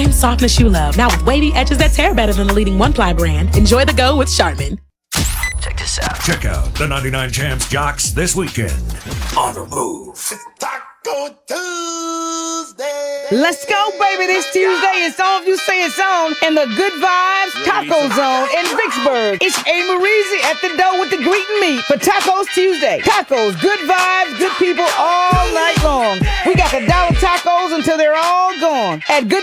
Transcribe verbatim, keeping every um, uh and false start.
same softness you love, now with wavy edges that tear better than the leading one-ply brand. Enjoy the go with Charmin. Check this out. Check out the ninety-nine Champs Jocks this weekend on the move. Taco Tuesday. Let's go, baby. This Tuesday it's on. You say it's on in the Good Vibes Taco Zone in Vicksburg. It's A. Marizi at the door with the greeting meat for Tacos Tuesday. Tacos, good vibes, good people all night long. We got the dollar tacos until they're all gone. At Good